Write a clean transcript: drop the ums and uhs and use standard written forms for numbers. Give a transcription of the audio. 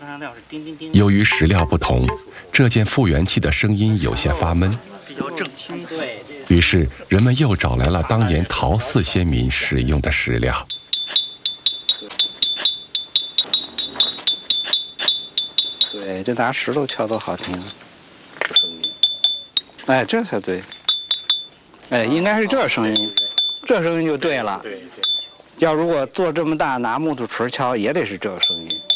由于石料不同，这件复原器的声音有些发闷， 比较正。 于是人们又找来了当年陶寺先民使用的石料。 对，这拿石头敲都好听。哎，这才对。哎，应该是这声音，这声音就对了。对。要如果做这么大，拿木头锤敲，也得是这个声音。